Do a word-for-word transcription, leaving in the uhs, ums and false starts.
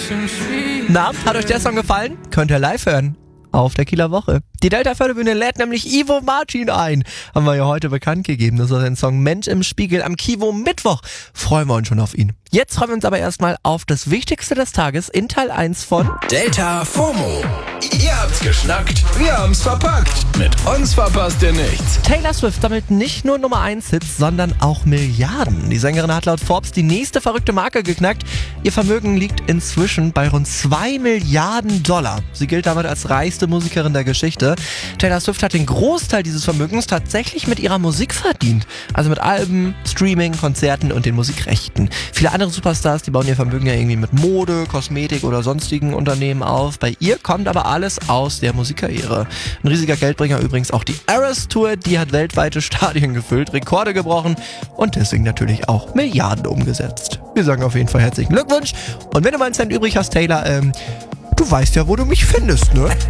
Na, hat euch der Song gefallen? Könnt ihr live hören. Auf der Kieler Woche. Die Delta Förderbühne lädt nämlich Ivo Martin ein. Haben wir ja heute bekannt gegeben. Das ist sein Song Mensch im Spiegel am Kivo Mittwoch. Freuen wir uns schon auf ihn. Jetzt freuen wir uns aber erstmal auf das Wichtigste des Tages in Teil eins von Delta FOMO. Ihr habt's geschnackt, wir haben's verpackt. Mit uns verpasst ihr nichts. Taylor Swift sammelt nicht nur Nummer eins Hits, sondern auch Milliarden. Die Sängerin hat laut Forbes die nächste verrückte Marke geknackt. Ihr Vermögen liegt inzwischen bei rund zwei Milliarden Dollar. Sie gilt damit als reichste Musikerin der Geschichte. Taylor Swift hat den Großteil dieses Vermögens tatsächlich mit ihrer Musik verdient. Also mit Alben, Streaming, Konzerten und den Musikrechten. Viele andere Superstars, die bauen ihr Vermögen ja irgendwie mit Mode, Kosmetik oder sonstigen Unternehmen auf. Bei ihr kommt aber alles aus der Musikkarriere. Ein riesiger Geldbringer übrigens auch die Eras Tour, die hat weltweite Stadien gefüllt, Rekorde gebrochen und deswegen natürlich auch Milliarden umgesetzt. Wir sagen auf jeden Fall herzlichen Glückwunsch und wenn du mal einen Cent übrig hast, Taylor, ähm, du weißt ja, wo du mich findest, ne?